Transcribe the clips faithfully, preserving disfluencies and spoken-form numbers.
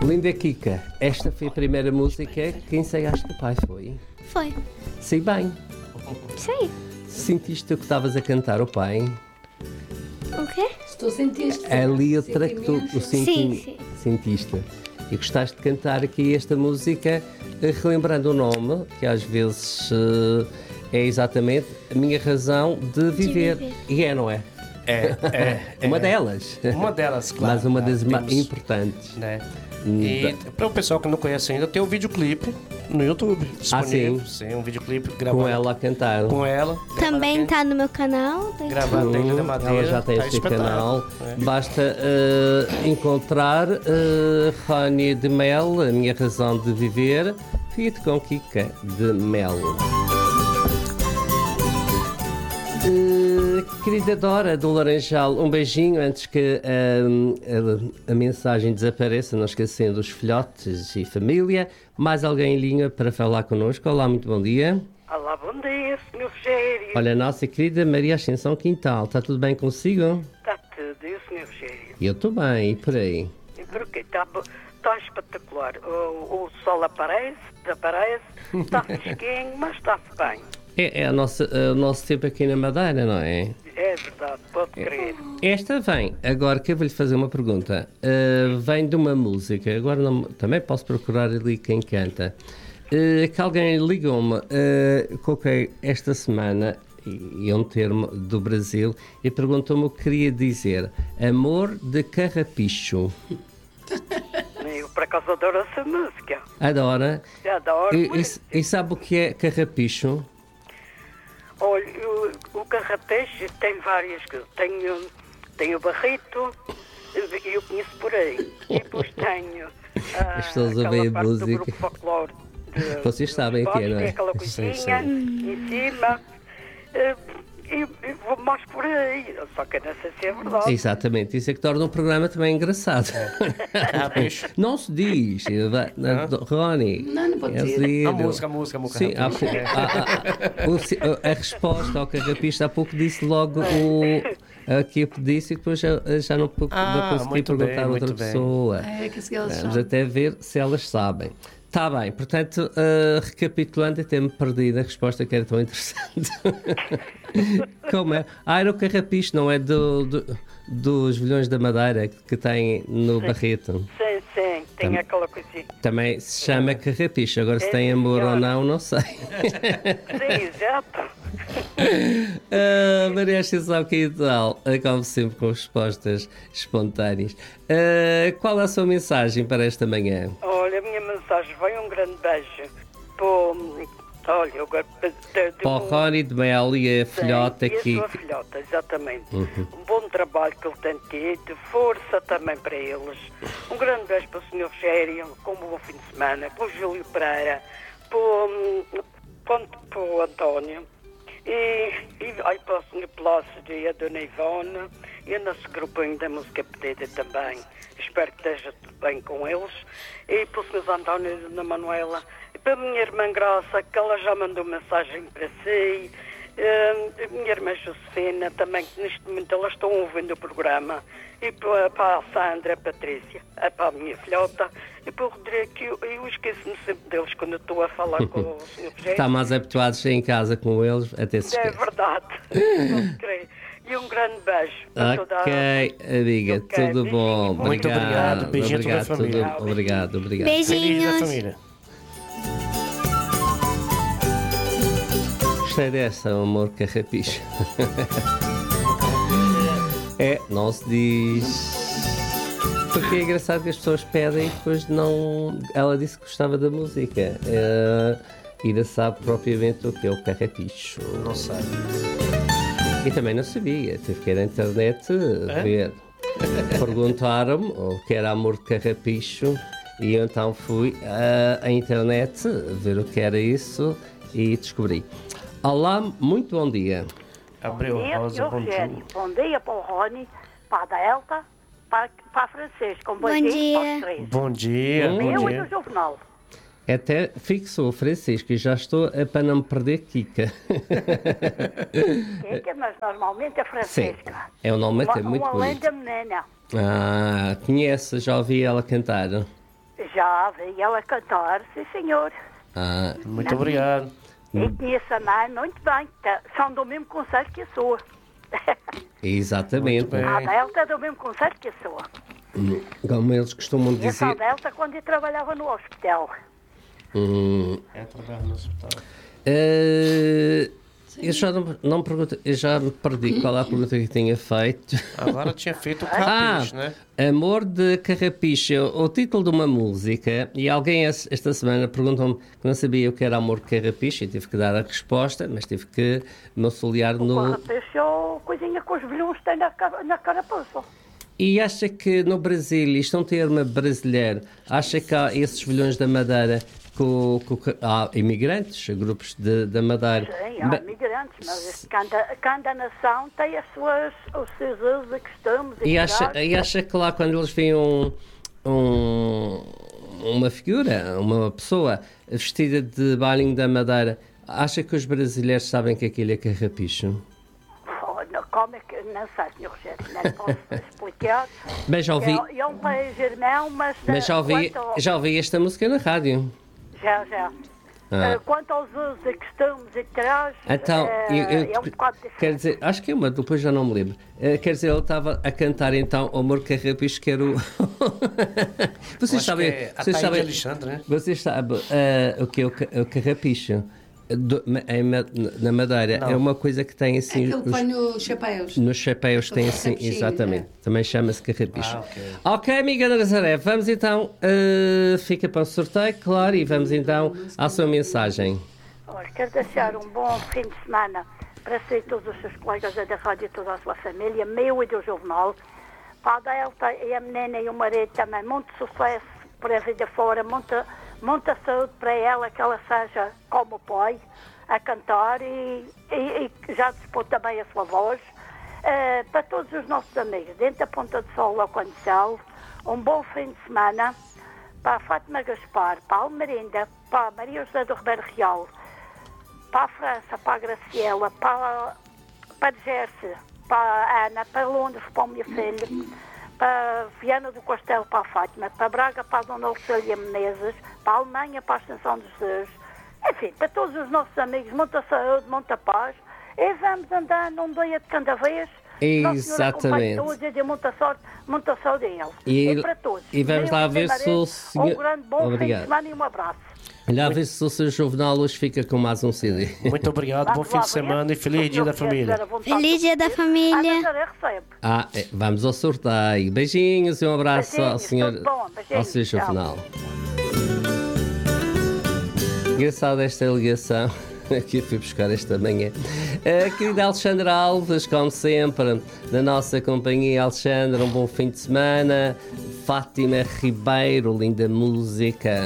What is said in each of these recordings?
Linda Kika, esta foi a primeira música que ensaiaste do pai, foi? Foi. Sei bem. Sei. Sentiste o que estavas a cantar ao pai? O quê? Se tu sentiste. A letra que tu o Sim, senti- sim. sentiste. E gostaste de cantar aqui esta música, eh, relembrando o nome, que às vezes eh, é exatamente a minha razão de viver. viver. E é, não é? É, é, é. Uma delas. Uma delas, claro. Mas uma né? das mais Temos, importantes. né? E para o pessoal que não conhece ainda, tem um videoclipe no YouTube disponível. Ah, sim? Sim, um videoclipe gravado Com ela a cantar. com ela. Também gravado está no meu canal. do Gravado YouTube. em Ilha da Hum, Madeira. ela já tem tá este espetáculo, canal. né? Basta eh, encontrar uh, Rony de Mel, a minha razão de viver, feat com Kika de Mel. Uh, querida Dora do Laranjal, um beijinho antes que uh, a, a mensagem desapareça, não esquecendo os filhotes e família. Mais alguém em linha para falar connosco? Olá, muito bom dia. Olá, bom dia, senhor Rogério. Olha, a nossa querida Maria Ascensão Quintal, está tudo bem consigo? Está tudo, e o senhor Rogério? Eu estou bem, e por aí? E por quê? Está tá espetacular. O, o sol aparece, desaparece, está fresquinho, mas está-se bem. É, é a nossa, é o nosso tempo aqui na Madeira, não é? É verdade, pode crer. Esta vem, agora que eu vou-lhe fazer uma pergunta, uh, vem de uma música, agora não, também posso procurar ali quem canta, uh, que alguém ligou-me, uh, coloquei esta semana, e é um termo do Brasil, e perguntou-me o que queria dizer, amor de carrapicho. Eu, por acaso, adoro essa música. Adora? Adoro. E, mas- e, e sabe o que é carrapicho? Olha, o, o carrapicho tem várias coisas. Tenho, tenho o barrito, eu conheço por aí. E depois tenho ah, As pessoas aquela ouvem a parte música. do grupo folclore. de- Vocês dos sabem o que é, esportes, não é? Tem aquela Sim, coisinha em cima. eh, E, e vou mais por aí. Só que eu não sei se é verdade. Exatamente, isso é que torna o programa também engraçado. Carrapicho. Não se diz, vai- na- do- Rony. Não, não pode é dizer. giro. A música, a música, a música. Sim, há Carrapicho. pouco- há- há- o si- a, a resposta ao carrapicho, há pouco disse logo o, aqui eu disse e depois já, já não, pou- Ah, não consegui muito perguntar bem, a outra muito bem. pessoa. É, que se elas Vamos sabem. até ver se elas sabem. Está bem, portanto, uh, recapitulando, até me perdi na resposta que era tão interessante. Como é? Ah, era o carrapicho, não é do, do- dos vilhões da Madeira que, que tem no Barreto. Sim, sim, tem Tam- aquela coisinha. Também se chama carrapicho, agora se É, tem amor ou senhora. não, não sei. Sim, exato. Ah, Maria Ascensão, que tal? Como sempre com respostas espontâneas. Ah, qual é a sua mensagem para esta manhã? Olha, a minha mensagem vai um grande beijo para. Olha, agora. Para o Rony de Mel e a filhota Sim, aqui. E a sua filhota, exatamente. Uhum. Um bom trabalho que ele tem tido, força também para eles. Um grande beijo para o senhor Rogério, com um bom fim de semana, para o Júlio Pereira, para o, para o- para o António, e, e olha, para o senhor Plácido e a dona Ivone, e o nosso grupinho da música pedida também. Espero que esteja tudo bem com eles. E para o senhor António e a dona Manuela, e para a minha irmã Graça, que ela já mandou mensagem para si. Uh, a minha irmã Josefina também, que neste momento elas estão ouvindo o programa, e para, para a Sandra, a Patrícia, a, para a minha filhota, e para o Rodrigo, que eu, eu esqueço-me sempre deles quando eu estou a falar com o senhor Rogério. Está mais habituados em casa com eles, até se É esquece. verdade. Não creio. E um grande beijo para toda a... Ok, amiga, Ok, tudo bom. beijinho. Muito obrigado, beijinho a toda a obrigado, família. tudo- obrigado, obrigado. Feliz da Beijinhos. família. Gostei dessa, amor carrapicho. É, não se diz. Porque é engraçado que as pessoas pedem e depois não. Ela disse que gostava da música. É, ainda sabe propriamente o que é o carrapicho. Não sabe. E também não sabia, tive que ir à internet ver. Perguntaram-me o que era amor de carrapicho e eu então fui à, à internet ver o que era isso e descobri. Olá, muito bom dia. Abriu Bom dia, Rosa, senhor bom Rogério. dia. Bom dia para o Rony, para a Delta, para, para a Francisco. Um Bom beijinho dia. para os três. Bom dia, Hum. bom Eu e dia. o Juvenal. Até fixou o Francisco e já estou a, para não me perder Kika. Kika, mas normalmente é Sim, Francisca. é um nome Uma, até muito uma bonito. linda menina. Ah, conhece, já ouvi ela cantar. Já vi ela cantar, sim senhor. Ah, Muito obrigado. E conheço a mãe muito bem, tá- são do mesmo conselho que a sua. exatamente. Muito bem. A Delta é do mesmo conselho que a sua. Como eles costumam E essa dizer. Delta quando eu trabalhava no hospital. Hum, É trabalhar no hospital. eh, eu já não, não pergunto, eu já me perdi qual é a pergunta que tinha feito. Agora tinha feito o Ah, carrapicho, né? Amor de Carrapicho, o título de uma música, e alguém es- esta semana perguntou-me que não sabia o que era Amor de Carrapicho, e tive que dar a resposta, mas tive que me auxiliar O no... carrapicho é a coisinha que os velhos têm na, ca- na carapuça. E acha que no Brasil, isto é um termo brasileiro, acha que há esses vilões da Madeira, que, o- que, o ca- há imigrantes, grupos de, da Madeira... Sim, há Ma- imigrantes, mas este, cada, cada nação tem as suas, os seus usos e costumes. E acha, costumes. e acha que lá quando eles veem um, um- uma figura, uma pessoa vestida de bailinho da Madeira, acha que os brasileiros sabem que aquilo é carrapicho? Oh, não, como é que, não sei, senhor Rogério, não lhe posso explicar. Bem, já ouvi, É, é um país irmão, mas... mas já eh, ouvi, quanto ao- já ouvi esta música na rádio. Já, já. Ah. Eh, quanto aos usos e costumes e trajes, Então, eh, eu, eu- é um bocado diferente. quer dizer, acho que é uma, depois já não me lembro. Eh, quer dizer, ele estava a cantar então o Amor Carrapicho, que era o. vocês Acho sabem. que é vocês Ataíde sabem Alexandre, né? vocês sabem eh, o que é o, ca- o carrapicho? Do- ma- em ma- na Madeira Não. é uma coisa que tem assim. Aquele que os- põe nos chapéus. nos chapéus tem Os assim, capuchinhos, exatamente. é. Também chama-se carrapicho. Ah, ok. Ok, amiga da Nazaré, vamos então. eh, fica para o sorteio, claro, e vamos então à sua mensagem. Olha, quero deixar um bom fim de semana para si e todos os seus colegas da rádio e toda a sua família, meu e do jornal. Para a Delta e a menina e o marido também, muito sucesso para a vida fora, muita, muita saúde para ela, que ela seja como o pai, a cantar e, e, e já dispôs também a sua voz. Eh, para todos os nossos amigos, dentro da Ponta do Sol ao Conselho, um bom fim de semana. Para a Fátima Gaspar, para a Almerinda, para a Maria José do Ribeiro Real, para a França, para a Graciela, para, para a Gerce, para a Ana, para Londres, para o meu filho, para Viana do Castelo, para a Fátima, para Braga, para a Dona Lucília Menezes, para a Alemanha, para a Ascensão dos Jesus, enfim, para todos os nossos amigos, muita saúde, muita paz, e vamos andar num dia de cada vez. Nosso Senhor acompanhe Exatamente. todos e dê muita sorte, muita saúde a eles. E- E, para todos. e vamos Meu lá ver Maria, se o senhor- Um grande bom fim Obrigado. de semana e um abraço. Olha, a ver se o seu Juvenal hoje fica com mais um C D. Muito obrigado, bom fim de semana e feliz dia da família. Feliz dia da família. A Nazaré recebe. Ah, é, vamos ao sorteio. Beijinhos e um abraço ao Beijinhos, senhor, tudo bom, beijinhos, ao seu tchau. Juvenal. Engraçada esta ligação que eu fui buscar esta manhã. A querida Alexandra Alves, como sempre, da nossa companhia. Alexandra, um bom fim de semana. Fátima Ribeiro, linda música.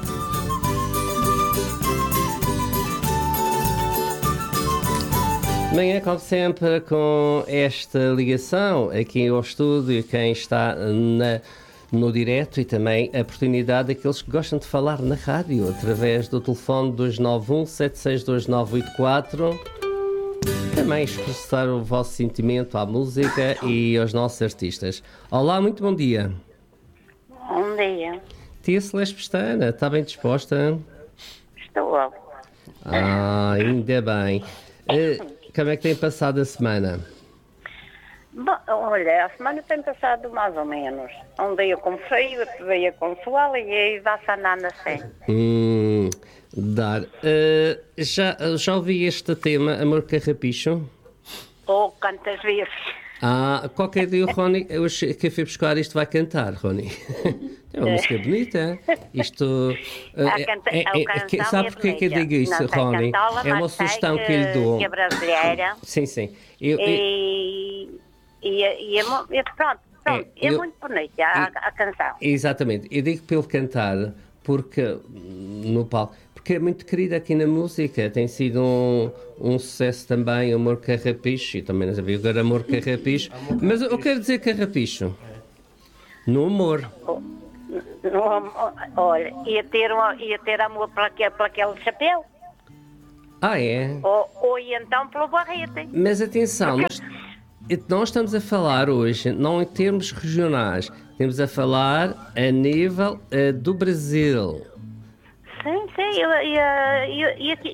Manhã, como sempre, com esta ligação aqui ao estúdio, quem está na, no direto e também a oportunidade daqueles que gostam de falar na rádio através do telefone dois nove um, sete seis dois nove oito quatro. Também expressar o vosso sentimento à música e aos nossos artistas. Olá, muito bom dia. Bom dia. Tia Celeste Pestana, está bem disposta? Estou. Ah, ainda bem. Eh, como é que tem passado a semana? Bom, olha, a semana tem passado mais ou menos. Um dia com frio, outro dia com sol e aí vai-se andando assim. Hum, dar. Eh, já, já ouvi este tema, Amor Carrapicho? Oh, quantas vezes. Ah, qualquer dia o Rony, hoje que eu fui buscar isto, vai cantar, Rony. É uma música bonita. Isto. eh, A canta- é- é- a é que- canção sabe é porquê que eu bonita. digo isso, Não sei Rony? cantá-la, É uma mas sei sugestão que lhe dou. que é brasileira. Sim, sim. Eu, eu- E, e, e é, mu- e pronto, pronto, É, é, eu- muito bonita a, a canção. Exatamente. Eu digo para ele cantar porque no palco, porque é muito querida aqui na música, tem sido um, um sucesso também, Amor Carrapicho, e também não sabia agora Amor Carrapicho, mas eu quero dizer Carrapicho no amor. No- olha, ia ter, uma- ia ter amor para aquele, para aquele chapéu, Ah, é? ou, ou ia então pelo barrete. Mas atenção, nós- nós estamos a falar hoje, não em termos regionais, estamos a falar a nível uh, do Brasil. Sim, sim, eu, eu, eu, eu,